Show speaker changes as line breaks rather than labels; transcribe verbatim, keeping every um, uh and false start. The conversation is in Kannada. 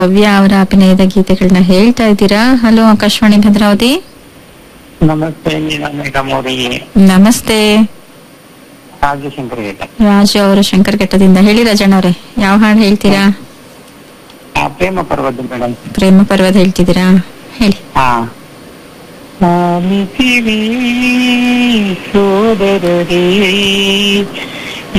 ಭವ್ಯ ಅವರ ಅಭಿನಯದ ಗೀತೆಗಳನ್ನ ಹೇಳ್ತಾ ಇದ್ದೀರಾ. ಹಲೋ ಆಕಾಶವಾಣಿ ಭದ್ರಾವತಿ.
ನಮಸ್ತೆ ನೀನಾ ಮೇಡಮ್ ಅವರಿಗೆ.
ನಮಸ್ತೆ
ರಾಜಶಂಕರ್ ಗೆಟ್ಟ.
ರಾಜು ಅವರು ಶಂಕರ್ ಘಟ್ಟದಿಂದ. ಹೇಳಿ ರಾಜಣ್ಣ ಅವ್ರೆ, ಯಾವ ಹಾಡು ಹೇಳ್ತೀರಾ?
ಆ, ಪ್ರೇಮ ಪರ್ವತ ಮೇಡಮ್.
ಪ್ರೇಮ ಪರ್ವತ ಹೇಳ್ತಿದ್ದೀರಾ, ಹೇಳಿ.
ಹಾ ಆಲಿಸಿರಿ ಸೋದರರೇ